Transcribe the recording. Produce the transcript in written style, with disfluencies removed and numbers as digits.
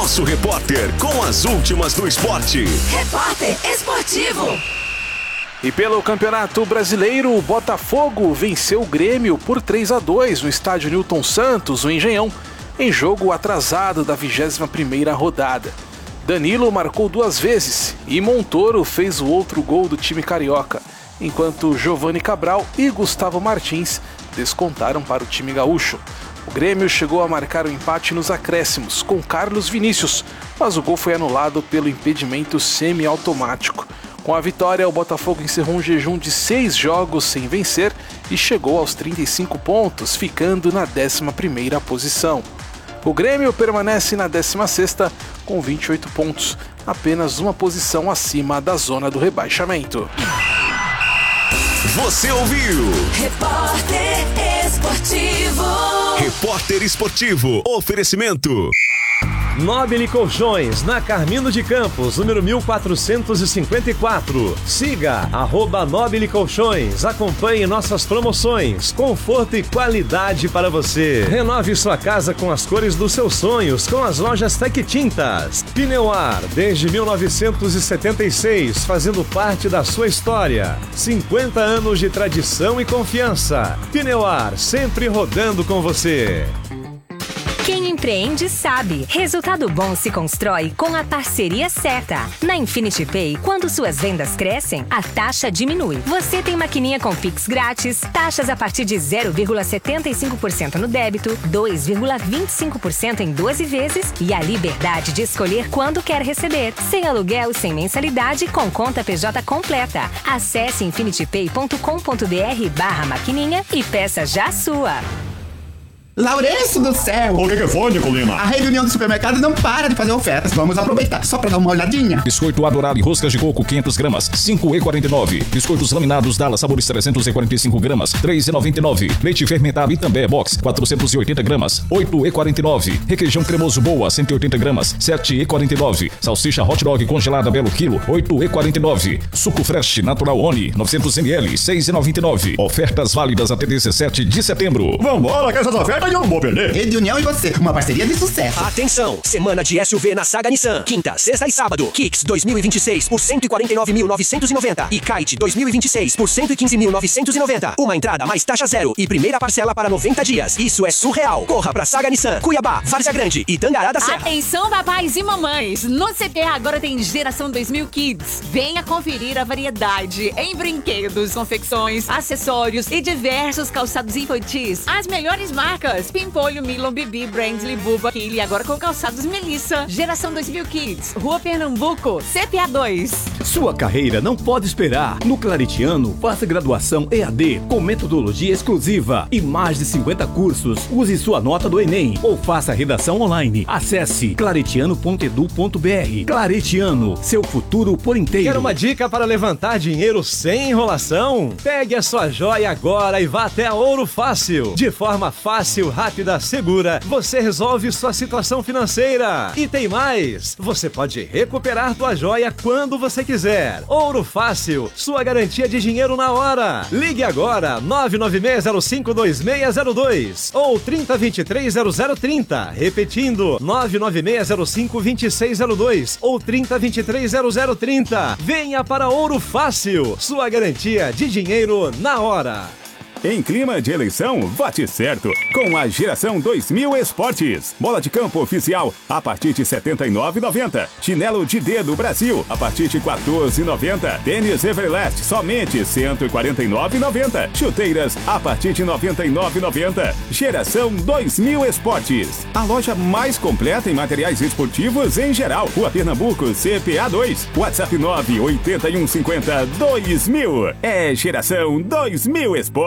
Nosso repórter com as últimas do esporte. Repórter Esportivo. E pelo Campeonato Brasileiro, o Botafogo venceu o Grêmio por 3-2 no estádio Newton Santos, o Engenhão, em jogo atrasado da 21ª rodada. Danilo marcou 2 vezes e Montoro fez o outro gol do time carioca, enquanto Giovani Cabral e Gustavo Martins descontaram para o time gaúcho. O Grêmio chegou a marcar o empate nos acréscimos com Carlos Vinícius, mas o gol foi anulado pelo impedimento semiautomático. Com a vitória, o Botafogo encerrou um jejum de 6 jogos sem vencer e chegou aos 35 pontos, ficando na 11ª posição. O Grêmio permanece na 16ª com 28 pontos, apenas uma posição acima da zona do rebaixamento. Você ouviu? Repórter Esportivo. Repórter Esportivo. Oferecimento. Nobile Colchões, na Carmino de Campos, número 1454. Siga @Nobile Colchões. Acompanhe nossas promoções. Conforto e qualidade para você. Renove sua casa com as cores dos seus sonhos com as lojas Tec Tintas. Pneuar, desde 1976, fazendo parte da sua história. 50 anos de tradição e confiança. Pneuar, sempre rodando com você. Quem empreende sabe. Resultado bom se constrói com a parceria certa. Na Infinity Pay, quando suas vendas crescem, a taxa diminui. Você tem maquininha com Pix grátis, taxas a partir de 0,75% no débito, 2,25% em 12 vezes e a liberdade de escolher quando quer receber. Sem aluguel, sem mensalidade, com conta PJ completa. Acesse infinitypay.com.br/maquininha e peça já a sua. Laurêncio do céu! O que foi, Nico Lima? A Rede União do Supermercado não para de fazer ofertas. Vamos aproveitar só pra dar uma olhadinha. Biscoito Adorado e roscas de coco 500 gramas, 5,49. Biscoitos laminados Dallas Sabores 345 gramas, 3,99. Leite fermentado Itambé Box 480 gramas, 8,49. Requeijão cremoso Boa 180 gramas, 7,49. Salsicha Hot Dog congelada Belo Quilo, 8,49. Suco Fresh Natural Oni 900 ml, 6,99. Ofertas válidas até 17 de setembro. Vambora, que essas ofertas eu não vou perder. Rede União e você, uma parceria de sucesso. Atenção, semana de SUV na Saga Nissan. Quinta, sexta e sábado. Kicks 2026 por 149.990 e Kite 2026 por 115.990. Uma entrada mais taxa zero e primeira parcela para 90 dias. Isso é surreal. Corra pra Saga Nissan, Cuiabá, Várzea Grande e Tangará da Serra. Atenção, papais e mamães. No CPA agora tem Geração 2000 Kids. Venha conferir a variedade em brinquedos, confecções, acessórios e diversos calçados infantis. As melhores marcas: Pimpolho, Milon, Bibi, Brandly, Buba, Kili, agora com calçados Melissa. Geração 2000 Kids, Rua Pernambuco, CPA 2. Sua carreira não pode esperar. No Claretiano, faça graduação EAD com metodologia exclusiva e mais de 50 cursos. Use sua nota do Enem ou faça redação online. Acesse claretiano.edu.br. Claretiano, seu futuro por inteiro. Quer uma dica para levantar dinheiro sem enrolação? Pegue a sua joia agora e vá até a Ouro Fácil. De forma fácil, rápida, segura, você resolve sua situação financeira. E tem mais, você pode recuperar tua joia quando você quiser. Ouro Fácil, sua garantia de dinheiro na hora. Ligue agora, 996052602 ou 30230030. Repetindo, 996052602 ou 30230030. Venha para Ouro Fácil, sua garantia de dinheiro na hora. Em clima de eleição, vote certo com a Geração 2000 Esportes. Bola de campo oficial a partir de R$ 79,90. Chinelo de dedo Brasil a partir de R$ 14,90. Tênis Everlast somente R$ 149,90. Chuteiras a partir de R$ 99,90. Geração 2000 Esportes. A loja mais completa em materiais esportivos em geral. Rua Pernambuco, CPA 2. WhatsApp 98150 2000. É Geração 2000 Esportes.